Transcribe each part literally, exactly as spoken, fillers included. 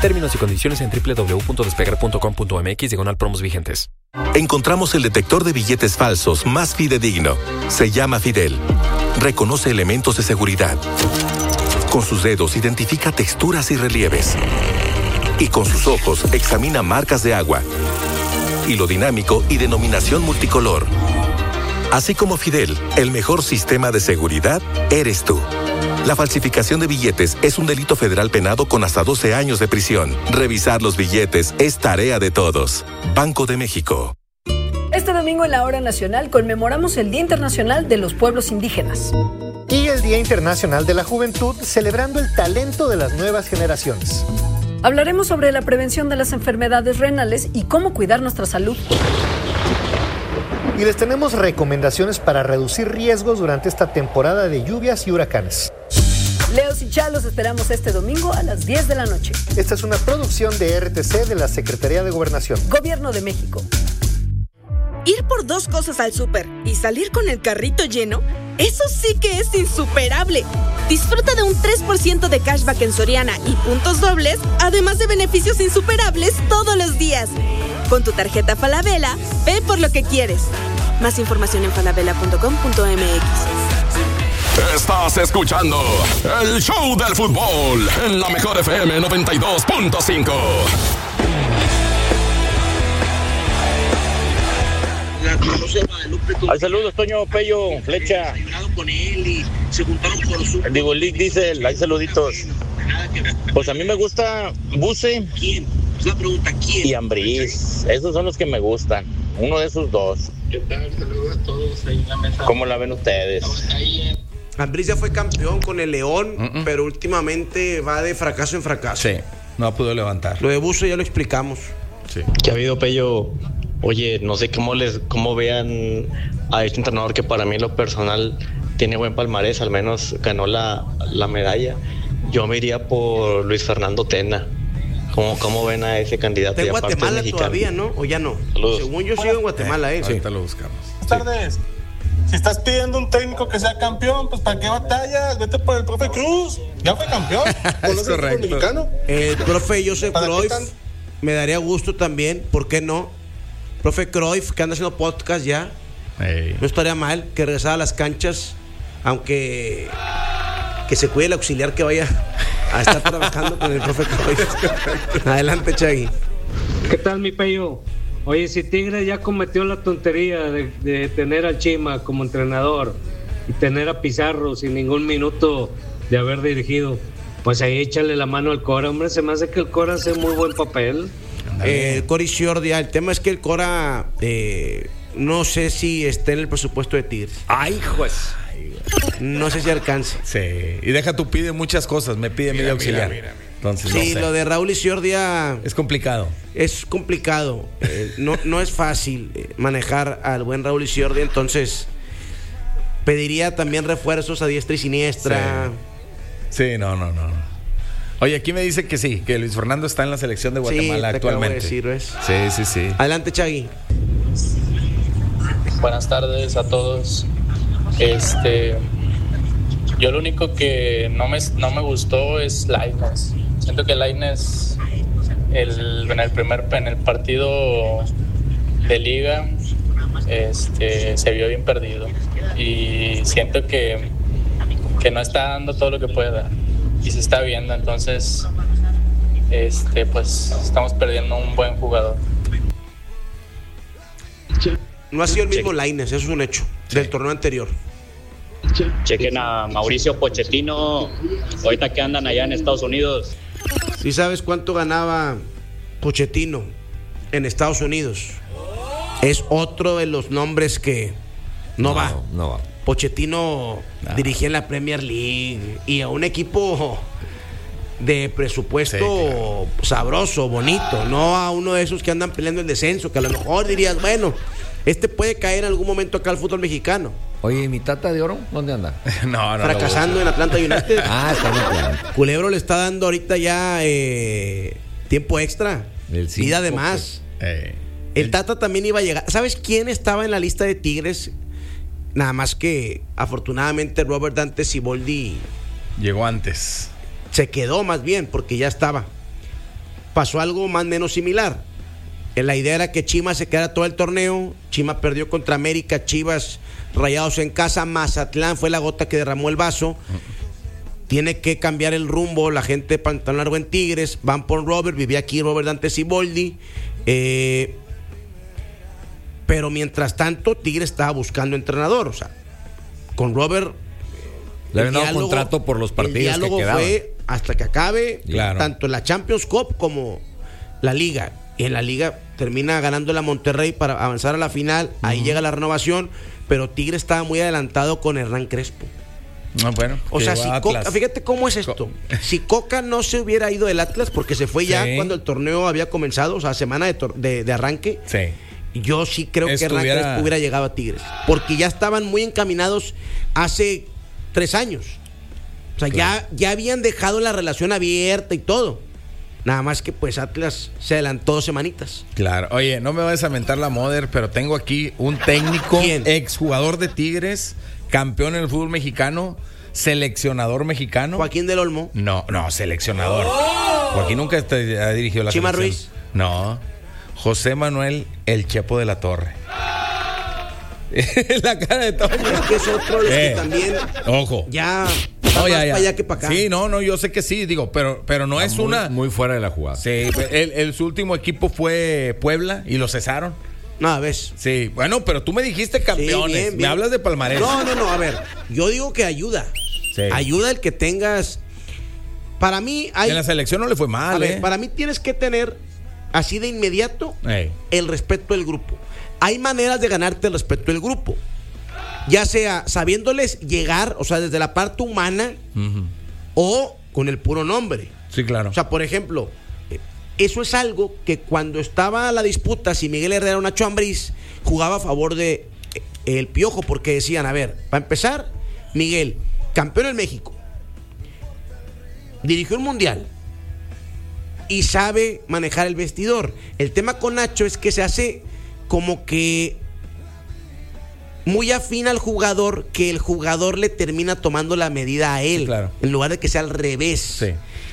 Términos y condiciones en doble u doble u doble u punto despegar punto com punto m x diagonal promos vigentes. Encontramos el detector de billetes falsos más fidedigno. Se llama Fidel. Reconoce elementos de seguridad. Con sus dedos identifica texturas y relieves. Y con sus ojos examina marcas de agua, hilo dinámico y denominación multicolor. Así como Fidel, el mejor sistema de seguridad eres tú. La falsificación de billetes es un delito federal penado con hasta doce años de prisión. Revisar los billetes es tarea de todos. Banco de México. Este domingo en la Hora Nacional conmemoramos el Día Internacional de los Pueblos Indígenas. Y el Día Internacional de la Juventud, celebrando el talento de las nuevas generaciones. Hablaremos sobre la prevención de las enfermedades renales y cómo cuidar nuestra salud. Y les tenemos recomendaciones para reducir riesgos durante esta temporada de lluvias y huracanes. Leos y Chalos esperamos este domingo a las diez de la noche. Esta es una producción de R T C de la Secretaría de Gobernación. Gobierno de México. Ir por dos cosas al súper y salir con el carrito lleno, eso sí que es insuperable. Disfruta de un tres por ciento de cashback en Soriana y puntos dobles, además de beneficios insuperables todos los días. Con tu tarjeta Falabella, ve por lo que quieres. Más información en falabella punto com punto m x. Estás escuchando el show del fútbol en la mejor F M noventa y dos punto cinco. Ay, saludos, Toño, Pello, Flecha. Digo, Lick Diesel, hay saluditos. Pues a mí me gusta Buse y Ambriz. Esos son los que me gustan. Uno de esos dos. ¿Qué tal? Saludos a todos ahí en la mesa. ¿Cómo la ven ustedes? Ambriz ya fue campeón con el León, uh-uh. pero últimamente va de fracaso en fracaso. Sí, no ha podido levantar. Lo de Buse ya lo explicamos. Sí. ¿Qué ha habido, Pello? Oye, no sé cómo les cómo vean a este entrenador que para mí en lo personal tiene buen palmarés, al menos ganó la, la medalla. Yo me iría por Luis Fernando Tena. ¿Cómo, cómo ven a ese candidato? Está en Guatemala todavía, ¿no? ¿O ya no? Saludos. Según yo sigo en Guatemala, ¿eh? Sí, ahorita lo buscamos. Buenas tardes. Si estás pidiendo un técnico que sea campeón, pues ¿para qué batallas? Vete por el profe Cruz. Ya fue campeón. Es correcto. Mexicano. El profe Joseph Cruyff tan... me daría gusto también, ¿por qué no? Profe Cruyff, que anda haciendo podcast ya. Hey. No estaría mal que regresara a las canchas, aunque que se cuide el auxiliar que vaya a estar trabajando con el profe Cruyff. Adelante, Chagui. ¿Qué tal, mi Pello? Oye, si Tigres ya cometió la tontería de, de tener al Chima como entrenador y tener a Pizarro sin ningún minuto de haber dirigido, pues ahí échale la mano al Cora, hombre. Se me hace que el Cora hace muy buen papel. Eh, el Cora Isiordia, el tema es que el Cora eh, no sé si esté en el presupuesto de Tigres. Ay, juez. No sé si alcance. Sí, y deja tú, pide muchas cosas, me pide medio auxiliar. Mira, mira, mira. Entonces, sí, no sé. Lo de Raúl Isiordia es complicado. Es complicado. Eh, no, no es fácil manejar al buen Raúl Isiordia, entonces pediría también refuerzos a diestra y siniestra. Sí, sí no, no, no. Oye, aquí me dice que sí, que Luis Fernando está en la selección de Guatemala sí, actualmente. Decir, ¿ves? Sí, sí, sí. Adelante, Chagui. Buenas tardes a todos. Este, yo lo único que no me, no me gustó es Lainez. Siento que Lainez el, en el primer en el partido de liga este, se vio bien perdido y siento que, que no está dando todo lo que puede dar y se está viendo, entonces este, pues estamos perdiendo un buen jugador. No ha sido el mismo Lainez, eso es un hecho, sí. Del torneo anterior. Chequen a Mauricio Pochettino, ahorita que andan allá en Estados Unidos. ¿Sí sabes cuánto ganaba Pochettino en Estados Unidos? Es otro de los nombres que no, no va. No va. Pochettino no. dirigía en la Premier League y a un equipo de presupuesto sí, claro. sabroso, bonito, no a uno de esos que andan peleando el descenso, que a lo mejor dirías, bueno, este puede caer en algún momento acá al fútbol mexicano. Oye, ¿y mi Tata de Oro? ¿Dónde anda? no, no. Fracasando en Atlanta United. ah, está en Atlanta. Culebro le está dando ahorita ya eh, tiempo extra. Vida de más. Eh, el, el Tata también iba a llegar. ¿Sabes quién estaba en la lista de Tigres? Nada más que afortunadamente Robert Dante Siboldi llegó antes. Se quedó más bien porque ya estaba. pasó algo más o menos similar. La idea era que Chivas se quedara todo el torneo. Chivas perdió contra América, Chivas Rayados en casa, Mazatlán fue la gota que derramó el vaso. Tiene que cambiar el rumbo la gente de Pantalón Largo en Tigres. Van por Robert, vivía aquí Robert Dante Siboldi. Eh, pero mientras tanto, Tigres estaba buscando entrenador. O sea, con Robert le habían dado contrato por los partidos el diálogo que quedaban. Fue hasta que acabe, claro, tanto la Champions Cup como la Liga. Y en la Liga termina ganando la Monterrey para avanzar a la final. Uh-huh. Ahí llega la renovación, pero Tigres estaba muy adelantado con Hernán Crespo. No, bueno, o sea, si Coca, fíjate cómo es esto. Si Coca no se hubiera ido del Atlas, porque se fue ya sí. cuando el torneo había comenzado, o sea, semana de, tor- de, de arranque. Sí. Yo sí creo Estuviera... que Hernán Crespo hubiera llegado a Tigres, porque ya estaban muy encaminados hace tres años. O sea, claro. ya, ya habían dejado la relación abierta y todo. Nada más que pues Atlas se adelantó dos semanitas. Claro. Oye, no me vayas a mentar la moder, pero tengo aquí un técnico, ¿quién? Exjugador de Tigres, campeón en el fútbol mexicano, seleccionador mexicano. Joaquín del Olmo. No, no, seleccionador. ¡Oh! Joaquín nunca te ha dirigido la Chima selección. Ruiz. No. José Manuel El Chepo de la Torre. La cara de Toño. Es que es otro de los eh, que también. Ojo. Ya. No, ya, ya. Para allá que para acá. Sí, no, no, yo sé que sí, digo, pero, pero no Está es muy, una. Muy fuera de la jugada. Sí, el, el, su último equipo fue Puebla y lo cesaron. No, ves. Sí, bueno, pero tú me dijiste campeones. Sí, bien, bien. Me hablas de palmarés. No, no, no, a ver. Yo digo que ayuda. Sí. Ayuda el que tengas. Para mí hay. En la selección no le fue mal. A ver, eh. para mí tienes que tener así de inmediato Ey. el respeto del grupo. Hay maneras de ganarte el respeto del grupo. Ya sea sabiéndoles llegar, o sea, desde la parte humana, uh-huh. o con el puro nombre. Sí, claro. O sea, por ejemplo, eso es algo que cuando estaba la disputa si Miguel Herrera o Nacho Ambriz, jugaba a favor de el Piojo, porque decían, a ver, para empezar, Miguel, campeón en México, dirigió un mundial y sabe manejar el vestidor. El tema con Nacho es que se hace como que muy afín al jugador, que el jugador le termina tomando la medida a él, sí, claro. en lugar de que sea al revés. Sí.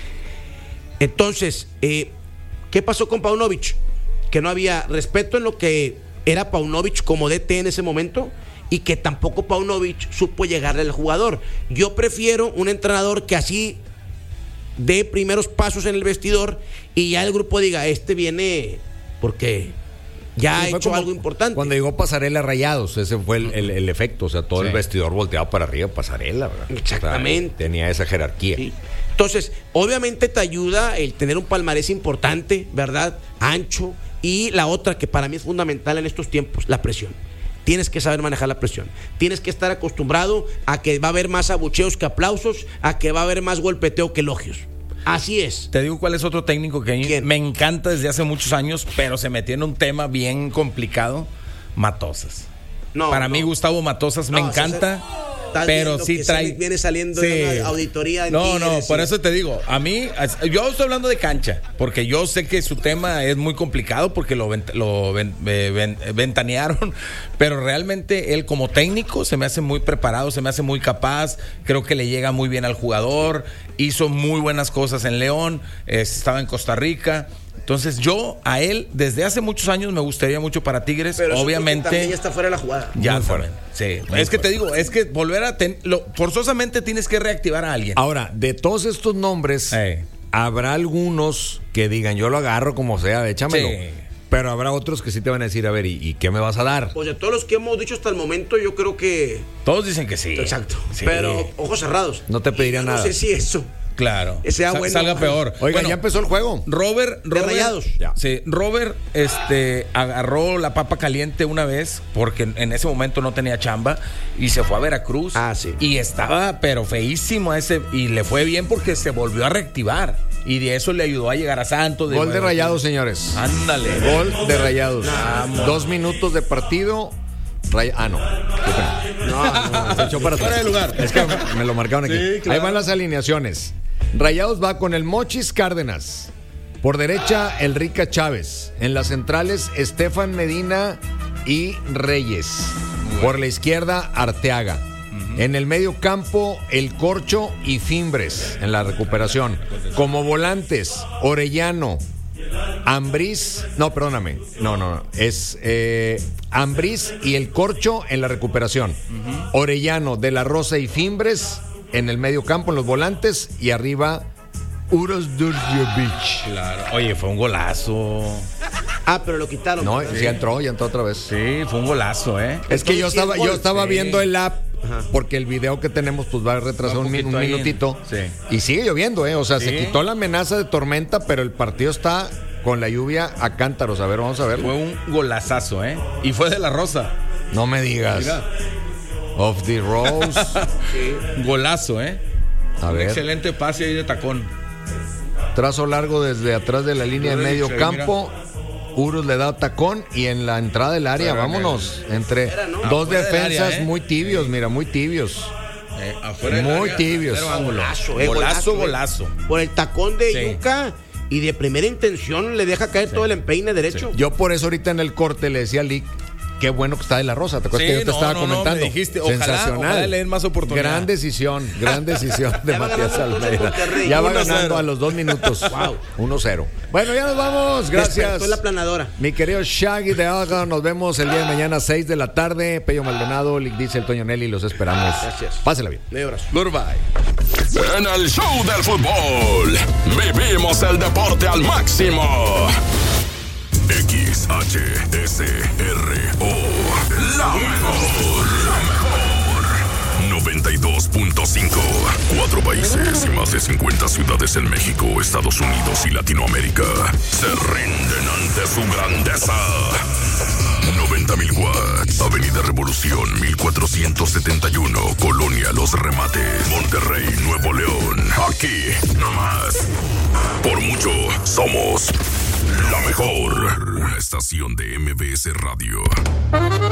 Entonces, eh, ¿qué pasó con Paunovic? Que no había respeto en lo que era Paunovic como D T en ese momento, y que tampoco Paunovic supo llegarle al jugador. Yo prefiero un entrenador que así dé primeros pasos en el vestidor y ya el grupo diga, este viene porque ya ha hecho algo importante. Cuando llegó Pasarela Rayados, ese fue el, el, el efecto, o sea, todo sí. el vestidor volteado para arriba, Pasarela, ¿verdad? Exactamente. O sea, tenía esa jerarquía. Sí. Entonces, obviamente te ayuda el tener un palmarés importante, ¿verdad? Ancho. Y la otra que para mí es fundamental en estos tiempos, la presión. Tienes que saber manejar la presión. Tienes que estar acostumbrado a que va a haber más abucheos que aplausos, a que va a haber más golpeteo que elogios. Así es. Te digo cuál es otro técnico que ¿Quién? me encanta desde hace muchos años, pero se metió en un tema bien complicado. Matosas. No, Para no. mí Gustavo Matosas no, me encanta. Se... Pero sí trae. Viene saliendo sí. de una auditoría. En no, Tigres, no, por sí. eso te digo. A mí, yo estoy hablando de cancha, porque yo sé que su tema es muy complicado, porque lo, lo ven, ven, ventanearon. Pero realmente él, como técnico, se me hace muy preparado, se me hace muy capaz. Creo que le llega muy bien al jugador. Hizo muy buenas cosas en León. Eh, estaba en Costa Rica. Entonces yo a él desde hace muchos años me gustaría mucho para Tigres. Pero obviamente también ya está fuera de la jugada. Ya fuera. Sí. Muy es que fuera. Te digo, es que volver a ten, lo, forzosamente tienes que reactivar a alguien. Ahora, de todos estos nombres, hey. habrá algunos que digan, yo lo agarro como sea, échamelo. Sí. Pero habrá otros que sí te van a decir, a ver, ¿y, y qué me vas a dar? Pues de todos los que hemos dicho hasta el momento, yo creo que todos dicen que sí. Exacto. Sí. Pero ojos cerrados. No te pediría nada. No sé si eso. Claro. Sea Sa- bueno, salga man. peor. Oiga, bueno, ya empezó el juego. Robert, Robert de Rayados. Ya. Sí, Robert este, agarró la papa caliente una vez porque en ese momento no tenía chamba y se fue a Veracruz. Ah, sí. Y estaba pero feísimo a ese y le fue bien porque se volvió a reactivar y de eso le ayudó a llegar a Santos. Gol de, de Rayados, señores. Ándale. Gol de Rayados. Vamos. Dos minutos de partido. Ray- ah, no. No, no, se echó para atrás. Fuera de lugar. Es que me lo marcaron aquí. Sí, claro. Ahí van las alineaciones. Rayados va con el Mochis Cárdenas. Por derecha, el Rica Chávez. En las centrales, Estefan Medina y Reyes. Bueno. Por la izquierda, Arteaga. Uh-huh. En el medio campo, el Corcho y Fimbres en la recuperación. Como volantes, Orellano, Ambriz, no, perdóname. No, no, no. Es eh, Ambriz y el Corcho en la recuperación. Uh-huh. Orellano, De la Rosa y Fimbres en el medio campo, en los volantes. Y arriba, Uros Djurdjevic. Claro. Oye, fue un golazo. Ah, pero lo quitaron. No, sí. ya entró, ya entró otra vez. Sí, fue un golazo, ¿eh? Es que yo estaba, yo estaba sí. viendo el app. Ajá. Porque el video que tenemos pues va a retrasar un, un, un minutito en... sí. Y sigue lloviendo, eh, o sea, ¿sí? Se quitó la amenaza de tormenta, pero el partido está con la lluvia a cántaros. A ver, vamos a verlo. Fue un golazazo, eh. Y fue De la Rosa. No me digas. Mira. Of the Rose. Sí. Golazo, eh. A un ver. Excelente pase ahí de tacón. Trazo largo desde atrás de la línea de medio campo. Mira. Uros le da tacón y en la entrada del área, pero vámonos, el... entre era, ¿no? dos afuera defensas área, ¿eh? Muy tibios, mira, muy tibios. Eh, afuera muy área, tibios. Golazo, eh, golazo, golazo. Eh. Por el tacón de sí. Yuca y de primera intención le deja caer sí. todo el empeine derecho. Sí. Yo por eso ahorita en el corte le decía a Lick, qué bueno que está De la Rosa. ¿Te acuerdas sí, que yo te no, estaba no, comentando? No, me dijiste, ojalá, sensacional. Ojalá le den más oportunidad. Gran decisión, gran decisión de Matías Almeida. Ya va ganando a los dos minutos. Wow. uno cero. Bueno, ya nos vamos. Gracias. Soy la planadora. Mi querido Shaggy de Alga. Nos vemos el día de mañana, seis de la tarde. Pello Maldonado, Lick dice el Toño Nelly. Los esperamos. Gracias. Pásela bien. Medio abrazo. Goodbye. En el show del fútbol, vivimos el deporte al máximo. X H S R O, la mejor, la mejor. noventa y dos punto cinco. Cuatro países y más de cincuenta ciudades en México, Estados Unidos y Latinoamérica se rinden ante su grandeza. noventa mil watts, Avenida Revolución mil cuatrocientos setenta y uno, Colonia Los Remates, Monterrey, Nuevo León. Aquí, nomás. Por mucho, somos la mejor. Una estación de M B S Radio.